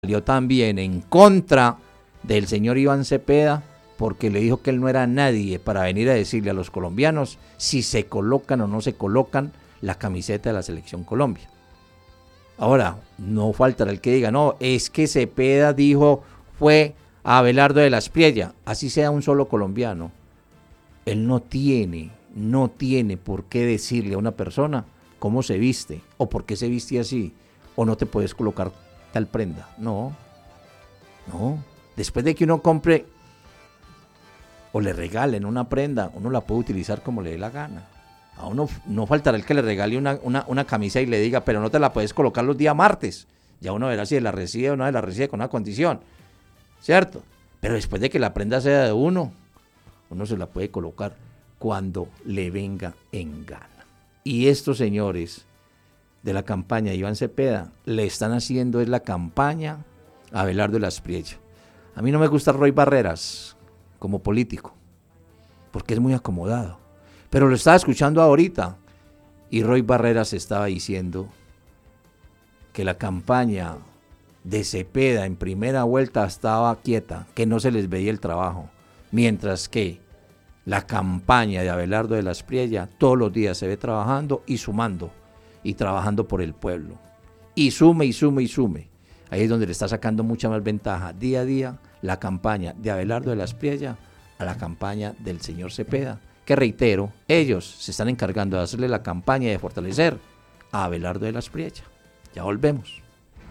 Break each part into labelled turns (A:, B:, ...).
A: salió también en contra del señor Iván Cepeda porque le dijo que él no era nadie para venir a decirle a los colombianos si se colocan o no se colocan la camiseta de la Selección Colombia. Ahora, no faltará el que diga, no, es que Cepeda dijo, fue a Abelardo de la Espriella, así sea un solo colombiano. Él no tiene por qué decirle a una persona cómo se viste, o por qué se viste así, o no te puedes colocar tal prenda. No. Después de que uno compre o le regalen una prenda, uno la puede utilizar como le dé la gana. A uno no faltará el que le regale una camisa y le diga, pero no te la puedes colocar los días martes. Ya uno verá si la recibe o no la recibe con una condición, ¿cierto? Pero después de que la prenda sea de uno se la puede colocar cuando le venga en gana. Y estos señores de la campaña de Iván Cepeda le están haciendo es la campaña a Abelardo de la Espriella. A mí no me gusta Roy Barreras como político, porque es muy acomodado. Pero lo estaba escuchando ahorita y Roy Barreras estaba diciendo que la campaña de Cepeda en primera vuelta estaba quieta, que no se les veía el trabajo, mientras que la campaña de Abelardo de la Espriella todos los días se ve trabajando y sumando y trabajando por el pueblo. Y sume. Ahí es donde le está sacando mucha más ventaja día a día la campaña de Abelardo de la Espriella a la campaña del señor Cepeda, que reitero, ellos se están encargando de hacerle la campaña y de fortalecer a Abelardo de la Espriella. Ya volvemos.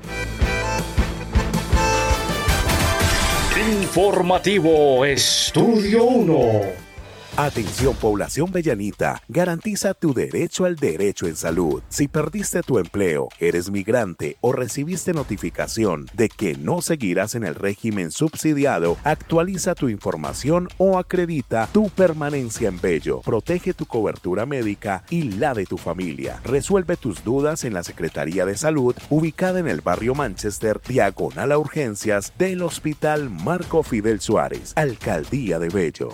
B: Informativo Estudio 1.
C: Atención población bellanita, garantiza tu derecho al derecho en salud. Si perdiste tu empleo, eres migrante o recibiste notificación de que no seguirás en el régimen subsidiado, actualiza tu información o acredita tu permanencia en Bello. Protege tu cobertura médica y la de tu familia. Resuelve tus dudas en la Secretaría de Salud, ubicada en el barrio Manchester, diagonal a urgencias del Hospital Marco Fidel Suárez, Alcaldía de Bello.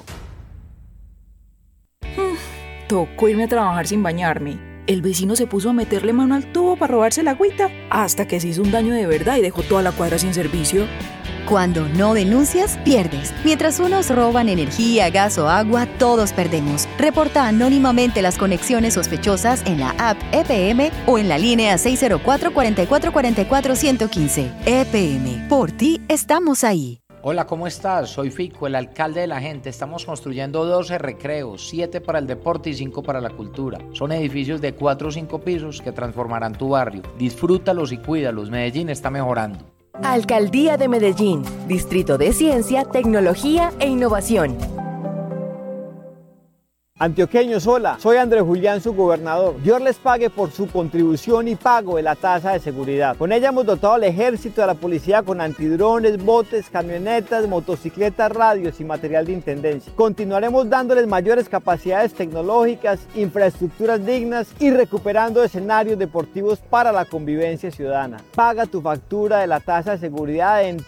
D: Tocó irme a trabajar sin bañarme. El vecino se puso a meterle mano al tubo para robarse la agüita, hasta que se hizo un daño de verdad y dejó toda la cuadra sin servicio.
E: Cuando no denuncias, pierdes. Mientras unos roban energía, gas o agua, todos perdemos. Reporta anónimamente las conexiones sospechosas en la app EPM o en la línea 604-4444-115. EPM, por ti estamos ahí.
F: Hola, ¿cómo estás? Soy Fico, el alcalde de la gente. Estamos construyendo 12 recreos, 7 para el deporte y 5 para la cultura. Son edificios de 4 o 5 pisos que transformarán tu barrio. Disfrútalos y cuídalos. Medellín está mejorando.
G: Alcaldía de Medellín, Distrito de Ciencia, Tecnología e Innovación.
H: Antioqueños, hola, soy Andrés Julián, su gobernador. Dios les pague por su contribución y pago de la tasa de seguridad. Con ella hemos dotado al ejército y a la policía con antidrones, botes, camionetas, motocicletas, radios y material de intendencia. Continuaremos dándoles mayores capacidades tecnológicas, infraestructuras dignas y recuperando escenarios deportivos para la convivencia ciudadana. Paga tu factura de la tasa de seguridad en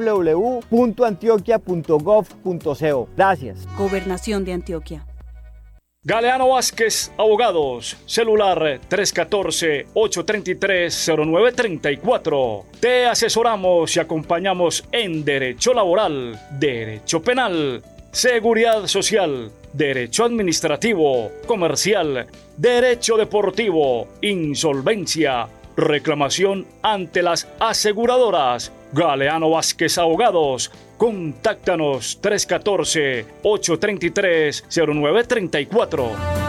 H: www.antioquia.gov.co. Gracias.
I: Gobernación de Antioquia.
B: Galeano Vázquez Abogados, celular 314-833-0934. Te asesoramos y acompañamos en derecho laboral, derecho penal, seguridad social, derecho administrativo, comercial, derecho deportivo, insolvencia, reclamación ante las aseguradoras. Galeano Vázquez Abogados. Contáctanos 314-833-0934.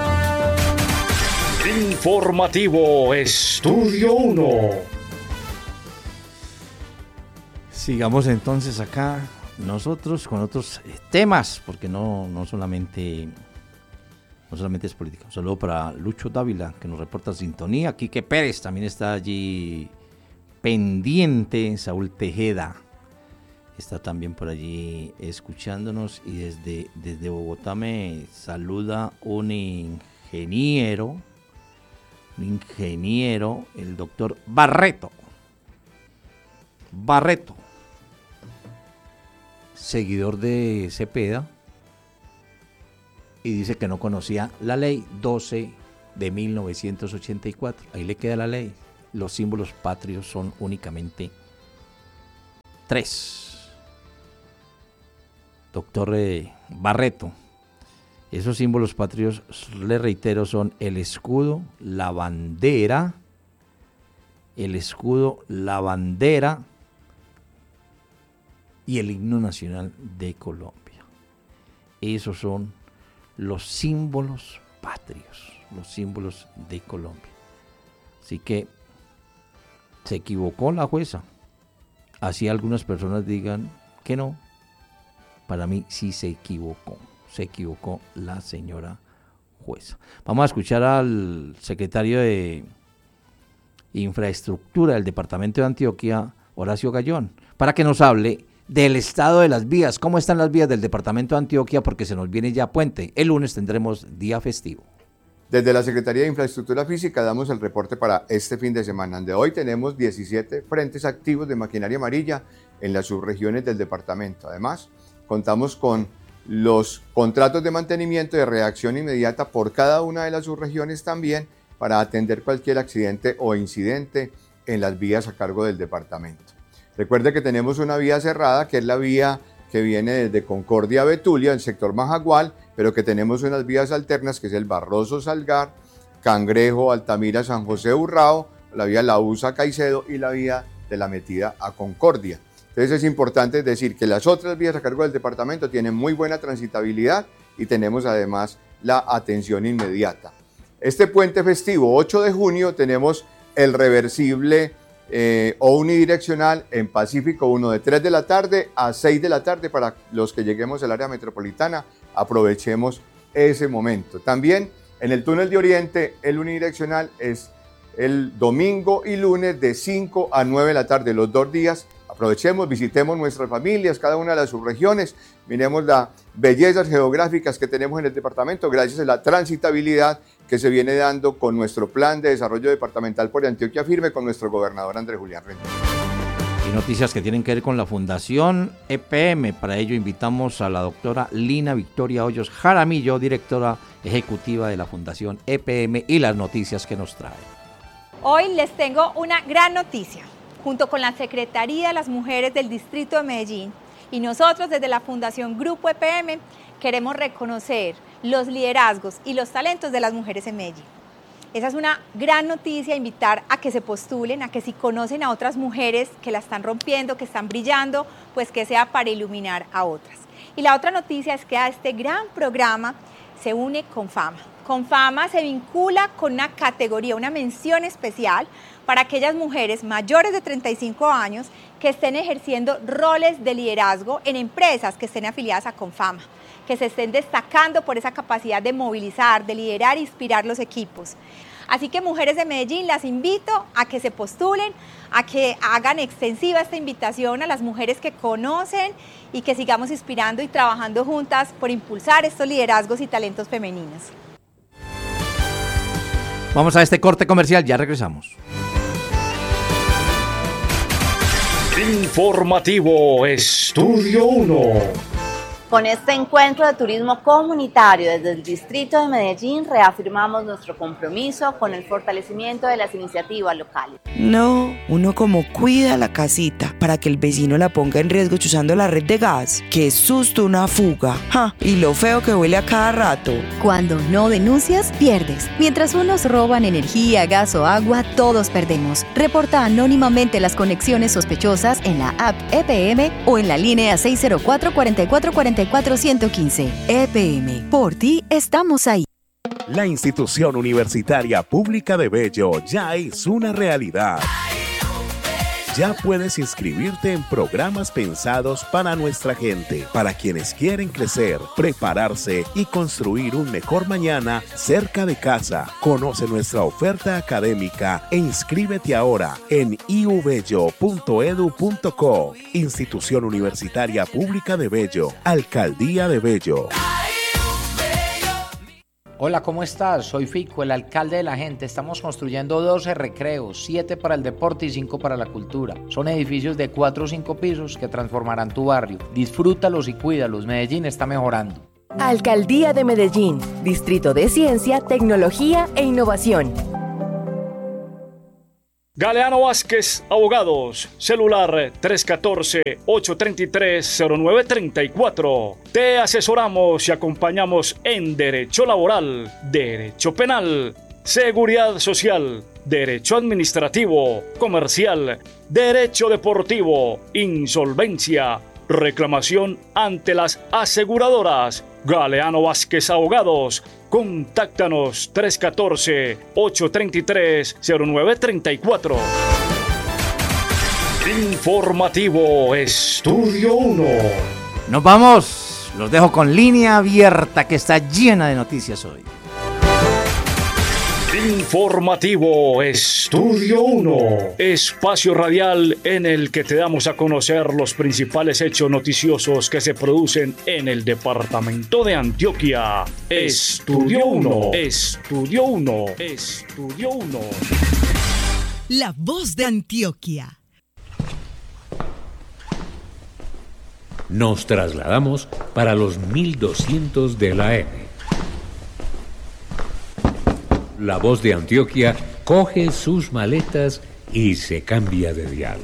B: Informativo Estudio 1.
A: Sigamos entonces acá nosotros con otros temas, porque no solamente es política. Un saludo para Lucho Dávila, que nos reporta sintonía. Quique Pérez también está allí pendiente. Saúl Tejeda está también por allí escuchándonos, y desde Bogotá me saluda un ingeniero, el doctor Barreto, seguidor de Cepeda, y dice que no conocía la ley 12 de 1984. Ahí le queda la ley. Los símbolos patrios son únicamente 3. Doctor Barreto, esos símbolos patrios, le reitero, son el escudo, la bandera y el himno nacional de Colombia. Esos son los símbolos patrios, los símbolos de Colombia. Así que se equivocó la jueza. Así algunas personas digan que no. Para mí sí se equivocó la señora jueza. Vamos a escuchar al secretario de Infraestructura del Departamento de Antioquia, Horacio Gallón, para que nos hable del estado de las vías. ¿Cómo están las vías del Departamento de Antioquia? Porque se nos viene ya puente. El lunes tendremos día festivo.
I: Desde la Secretaría de Infraestructura Física damos el reporte para este fin de semana, donde hoy tenemos 17 frentes activos de maquinaria amarilla en las subregiones del departamento. Además, contamos con los contratos de mantenimiento de reacción inmediata por cada una de las subregiones también para atender cualquier accidente o incidente en las vías a cargo del departamento. Recuerde que tenemos una vía cerrada, que es la vía que viene desde Concordia a Betulia, en el sector Majagual, pero que tenemos unas vías alternas, que es el Barroso-Salgar, Cangrejo, Altamira, San José, Urrao, la vía La USA, Caicedo y la vía de la metida a Concordia. Entonces es importante decir que las otras vías a cargo del departamento tienen muy buena transitabilidad y tenemos además la atención inmediata. Este puente festivo, 8 de junio, tenemos el reversible o unidireccional en Pacífico 1 de 3 de la tarde a 6 de la tarde para los que lleguemos al área metropolitana, aprovechemos ese momento. También en el túnel de Oriente el unidireccional es el domingo y lunes de 5 a 9 de la tarde, los 2 días. Aprovechemos, visitemos nuestras familias, cada una de las subregiones, miremos las bellezas geográficas que tenemos en el departamento gracias a la transitabilidad que se viene dando con nuestro plan de desarrollo departamental por Antioquia Firme con nuestro gobernador Andrés Julián Rendón.
A: Y noticias que tienen que ver con la Fundación EPM. Para ello invitamos a la doctora Lina Victoria Hoyos Jaramillo, directora ejecutiva de la Fundación EPM, y las noticias que nos trae.
J: Hoy les tengo una gran noticia. Junto con la Secretaría de las Mujeres del Distrito de Medellín y nosotros desde la Fundación Grupo EPM queremos reconocer los liderazgos y los talentos de las mujeres en Medellín. Esa es una gran noticia, invitar a que se postulen, a que si conocen a otras mujeres que la están rompiendo, que están brillando, pues que sea para iluminar a otras. Y la otra noticia es que a este gran programa se une Confama. Confama se vincula con una categoría, una mención especial para aquellas mujeres mayores de 35 años que estén ejerciendo roles de liderazgo en empresas que estén afiliadas a Confama, que se estén destacando por esa capacidad de movilizar, de liderar e inspirar los equipos. Así que mujeres de Medellín, las invito a que se postulen, a que hagan extensiva esta invitación a las mujeres que conocen y que sigamos inspirando y trabajando juntas por impulsar estos liderazgos y talentos femeninos.
A: Vamos a este corte comercial, ya regresamos.
B: Informativo Estudio 1.
K: Con este encuentro de turismo comunitario desde el Distrito de Medellín, reafirmamos nuestro compromiso con el fortalecimiento de las iniciativas locales.
L: No, uno como cuida la casita para que el vecino la ponga en riesgo chuzando la red de gas. ¡Qué susto una fuga! ¡Ja! Y lo feo que huele a cada rato.
E: Cuando no denuncias, pierdes. Mientras unos roban energía, gas o agua, todos perdemos. Reporta anónimamente las conexiones sospechosas en la app EPM o en la línea 604-4444-115. EPM. Por ti estamos ahí.
C: La Institución Universitaria Pública de Bello ya es una realidad. Ya puedes inscribirte en programas pensados para nuestra gente, para quienes quieren crecer, prepararse y construir un mejor mañana cerca de casa. Conoce nuestra oferta académica e inscríbete ahora en iubello.edu.co. Institución Universitaria Pública de Bello, Alcaldía de Bello.
F: Hola, ¿có¿cómo estás? Soy Fico, el alcalde de la gente. Estamos construyendo 12 recreos, 7 para el deporte y 5 para la cultura. Son edificios de 4 o 5 pisos que transformarán tu barrio. Disfrútalos y cuídalos. Medellín está mejorando.
G: Alcaldía de Medellín, Distrito de Ciencia, Tecnología e Innovación.
B: Galeano Vázquez Abogados, celular 314-833-0934. Te asesoramos y acompañamos en Derecho Laboral, Derecho Penal, Seguridad Social, Derecho Administrativo, Comercial, Derecho Deportivo, Insolvencia, reclamación ante las aseguradoras. Galeano Vázquez Abogados. Contáctanos 314-833-0934. Informativo Estudio 1.
A: Nos vamos. Los dejo con Línea Abierta, que está llena de noticias hoy.
B: Informativo Estudio 1, espacio radial en el que te damos a conocer los principales hechos noticiosos que se producen en el departamento de Antioquia. Estudio 1, Estudio 1, Estudio 1.
M: La voz de Antioquia.
N: Nos trasladamos para los 1200 de la M. La voz de Antioquia coge sus maletas y se cambia de dial.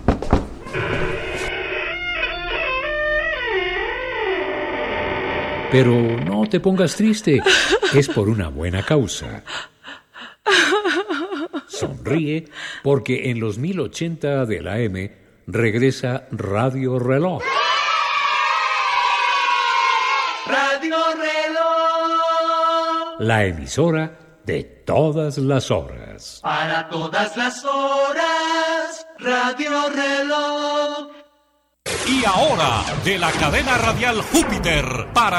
N: Pero no te pongas triste, es por una buena causa. Sonríe porque en los 1080 de la M regresa Radio Reloj.
O: Radio Reloj.
N: La emisora de todas las horas.
O: Para todas las horas, Radio Reloj.
P: Y ahora, de la cadena radial Júpiter, para